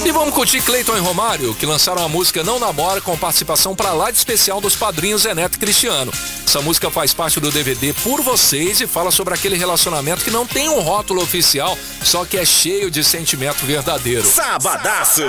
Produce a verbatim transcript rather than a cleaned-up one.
E vamos curtir Cleiton e Romário, que lançaram a música Não Namora com participação pra lá de especial dos padrinhos Zé Neto e Cristiano. Essa música faz parte do D V D Por Vocês e fala sobre aquele relacionamento que não tem um rótulo oficial, só que é cheio de sentimento verdadeiro. Sabadaço!